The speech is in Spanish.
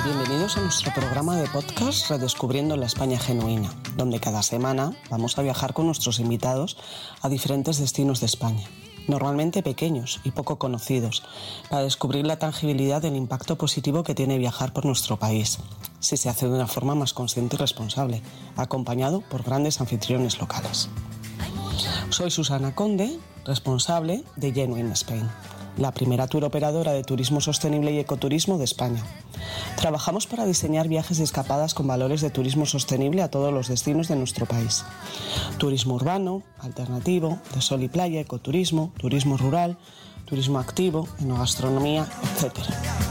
Bienvenidos a nuestro programa de podcast Redescubriendo la España Genuina, donde cada semana vamos a viajar con nuestros invitados a diferentes destinos de España, normalmente pequeños y poco conocidos, para descubrir la tangibilidad del impacto positivo que tiene viajar por nuestro país, si se hace de una forma más consciente y responsable, acompañado por grandes anfitriones locales. Soy Susana Conde, responsable de Genuine Spain, la primera tour operadora de turismo sostenible y ecoturismo de España. Trabajamos para diseñar viajes de escapadas con valores de turismo sostenible a todos los destinos de nuestro país. Turismo urbano, alternativo, de sol y playa, ecoturismo, turismo rural, turismo activo, enogastronomía, etc.